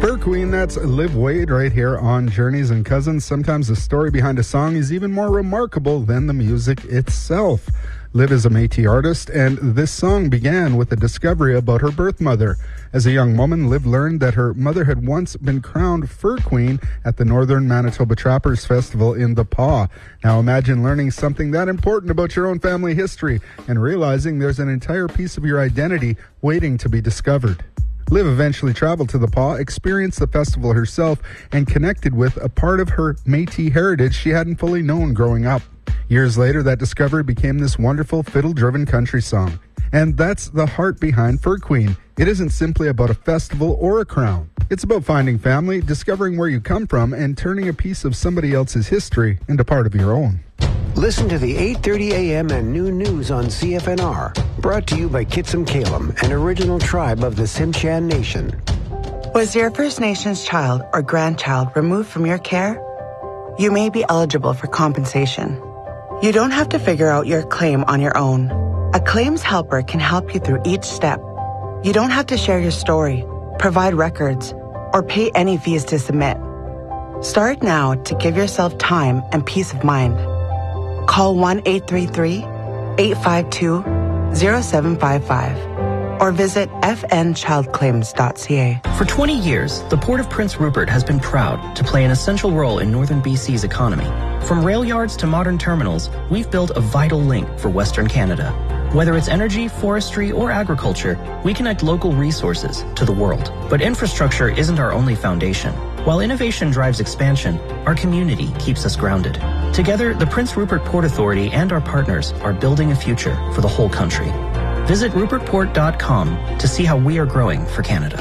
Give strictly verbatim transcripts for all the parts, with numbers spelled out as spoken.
Fur Queen, that's Liv Wade right here on Journeys and Cousins. Sometimes the story behind a song is even more remarkable than the music itself. Liv is a Métis artist, and this song began with a discovery about her birth mother. As a young woman, Liv learned that her mother had once been crowned Fur Queen at the Northern Manitoba Trappers Festival in the Pas. Now imagine learning something that important about your own family history and realizing there's an entire piece of your identity waiting to be discovered. Liv eventually traveled to the Pas, experienced the festival herself, and connected with a part of her Métis heritage she hadn't fully known growing up. Years later, that discovery became this wonderful fiddle-driven country song. And that's the heart behind Fur Queen. It isn't simply about a festival or a crown. It's about finding family, discovering where you come from, and turning a piece of somebody else's history into part of your own. Listen to the eight thirty a.m. and noon news on C F N R. Brought to you by Kitsum Kalem, an original tribe of the Tsimshian Nation. Was your First Nations child or grandchild removed from your care? You may be eligible for compensation. You don't have to figure out your claim on your own. A claims helper can help you through each step. You don't have to share your story, provide records, or pay any fees to submit. Start now to give yourself time and peace of mind. Call one eight three three, eight five two, zero seven five five or visit f n child claims dot c a. For twenty years, the Port of Prince Rupert has been proud to play an essential role in northern B C's economy. From rail yards to modern terminals, we've built a vital link for Western Canada. Whether it's energy, forestry, or agriculture, we connect local resources to the world. But infrastructure isn't our only foundation. While innovation drives expansion, our community keeps us grounded. Together, the Prince Rupert Port Authority and our partners are building a future for the whole country. Visit rupert port dot com to see how we are growing for Canada.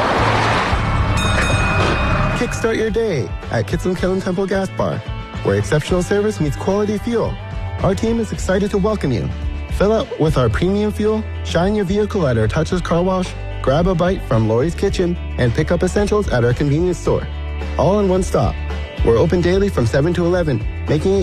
Kickstart your day at Kitsum Kalem Temple Gas Bar, where exceptional service meets quality fuel. Our team is excited to welcome you. Fill up with our premium fuel, shine your vehicle at our Touches Car Wash, grab a bite from Lori's Kitchen, and pick up essentials at our convenience store. All in one stop. We're open daily from seven to eleven, making it